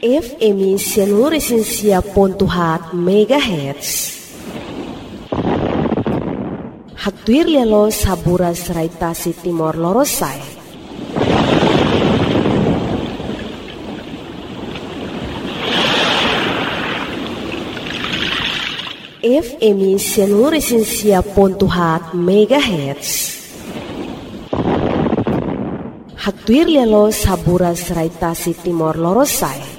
FM Sianuresinsia Pontuhat Megahertz. Haktuir lialo saburas raitasi Timor Lorosai. FM Sianuresinsia Pontuhat Megahertz. Haktuir lialo saburas raitasi Timor Lorosai.